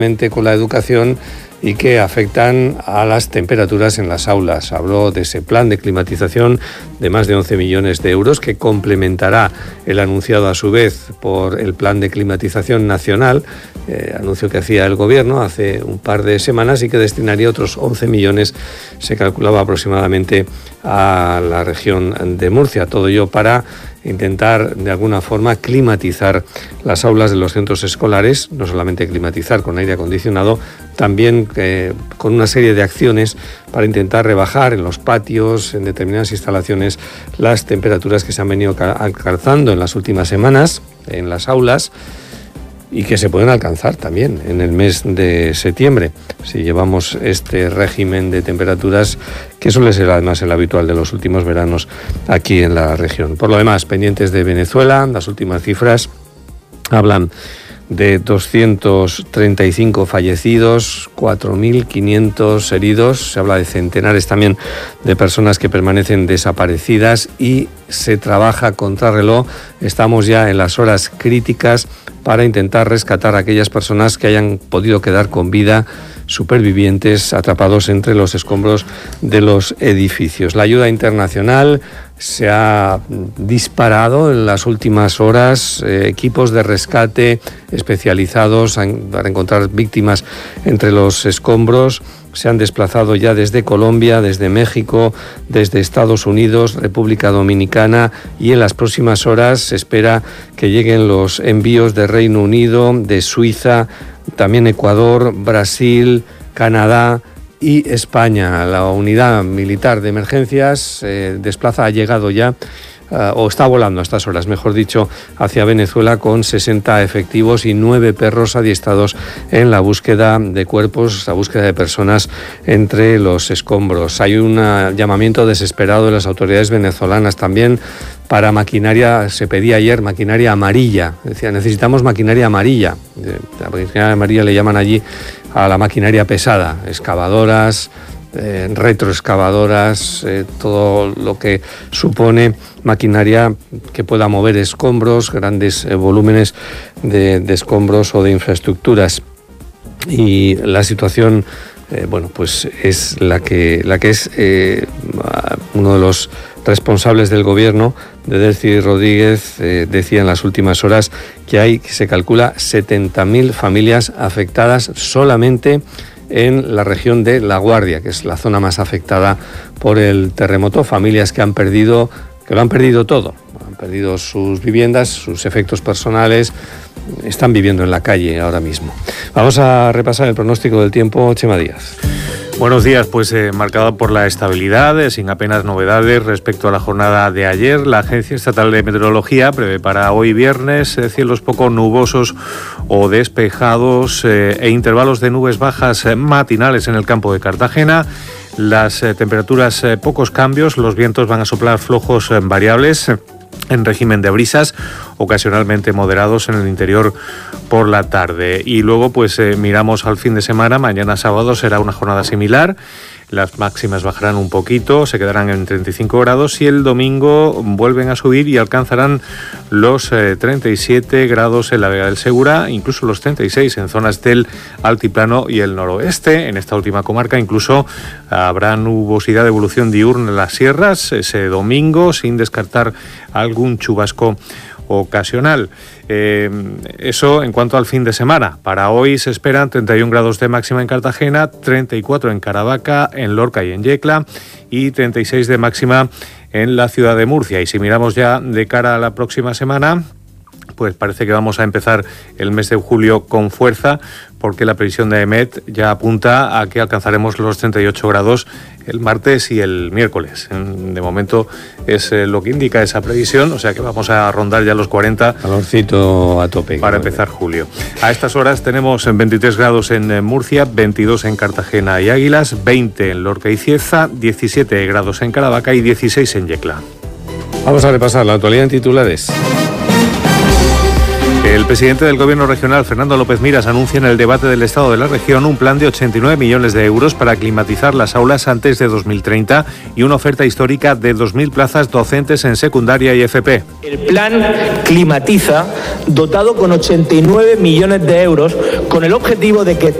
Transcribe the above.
con la educación y que afectan a las temperaturas en las aulas. Habló de ese plan de climatización de más de 11 millones de euros que complementará el anunciado a su vez por el plan de climatización nacional, anuncio que hacía el gobierno hace un par de semanas y que destinaría otros 11 millones, se calculaba aproximadamente, a la región de Murcia. Todo ello para intentar de alguna forma climatizar las aulas de los centros escolares, no solamente climatizar con aire acondicionado, también con una serie de acciones para intentar rebajar en los patios, en determinadas instalaciones, las temperaturas que se han venido alcanzando en las últimas semanas en las aulas y que se pueden alcanzar también en el mes de septiembre, si llevamos este régimen de temperaturas que suele ser además el habitual de los últimos veranos aquí en la región. Por lo demás, pendientes de Venezuela, las últimas cifras hablan de 235 fallecidos, 4.500 heridos, se habla de centenares también de personas que permanecen desaparecidas y se trabaja a contrarreloj. Estamos ya en las horas críticas para intentar rescatar a aquellas personas que hayan podido quedar con vida, supervivientes atrapados entre los escombros de los edificios. La ayuda internacional se ha disparado en las últimas horas, equipos de rescate especializados para encontrar víctimas entre los escombros. Se han desplazado ya desde Colombia, desde México, desde Estados Unidos, República Dominicana, y en las próximas horas se espera que lleguen los envíos de Reino Unido, de Suiza, también Ecuador, Brasil, Canadá y España. La unidad militar de emergencias ha llegado ya, o está volando a estas horas, mejor dicho, hacia Venezuela con 60 efectivos y 9 perros adiestrados en la búsqueda de cuerpos, la búsqueda de personas entre los escombros. Hay un llamamiento desesperado de las autoridades venezolanas también para maquinaria. Se pedía ayer maquinaria amarilla, decía, necesitamos maquinaria amarilla. La maquinaria amarilla le llaman allí a la maquinaria pesada, excavadoras, retroexcavadoras, todo lo que supone maquinaria que pueda mover escombros, grandes volúmenes de escombros o de infraestructuras. Y la situación, pues es la que es. Uno de los responsables del gobierno, de Delcy Rodríguez, decía en las últimas horas que se calcula 70.000 familias afectadas solamente en la región de La Guardia, que es la zona más afectada por el terremoto. Familias que lo han perdido todo, han perdido sus viviendas, sus efectos personales, están viviendo en la calle ahora mismo. Vamos a repasar el pronóstico del tiempo. Chema Díaz. Buenos días, pues marcado por la estabilidad, sin apenas novedades respecto a la jornada de ayer. La Agencia Estatal de Meteorología prevé para hoy viernes cielos poco nubosos o despejados e intervalos de nubes bajas matinales en el campo de Cartagena. Las temperaturas pocos cambios, los vientos van a soplar flojos variables en régimen de brisas, ocasionalmente moderados en el interior por la tarde. Y luego pues miramos al fin de semana. Mañana sábado será una jornada similar. Las máximas bajarán un poquito, se quedarán en 35 grados y el domingo vuelven a subir y alcanzarán los 37 grados en la Vega del Segura, incluso los 36 en zonas del altiplano y el noroeste. En esta última comarca incluso habrá nubosidad de evolución diurna en las sierras ese domingo, sin descartar algún chubasco ocasional. Eso en cuanto al fin de semana. Para hoy se esperan 31 grados de máxima en Cartagena, 34 en Caravaca, en Lorca y en Yecla y 36 de máxima en la ciudad de Murcia. Y si miramos ya de cara a la próxima semana, pues parece que vamos a empezar el mes de julio con fuerza, porque la previsión de EMET ya apunta a que alcanzaremos los 38 grados el martes y el miércoles. De momento es lo que indica esa previsión, o sea que vamos a rondar ya los 40. Calorcito a tope. Para empezar julio. A estas horas tenemos 23 grados en Murcia, 22 en Cartagena y Águilas, 20 en Lorca y Cieza, 17 grados en Caravaca y 16 en Yecla. Vamos a repasar la actualidad en titulares. El presidente del Gobierno regional, Fernando López Miras, anuncia en el debate del Estado de la región un plan de 89 millones de euros para climatizar las aulas antes de 2030 y una oferta histórica de 2.000 plazas docentes en secundaria y FP. El plan climatiza, dotado con 89 millones de euros, con el objetivo de que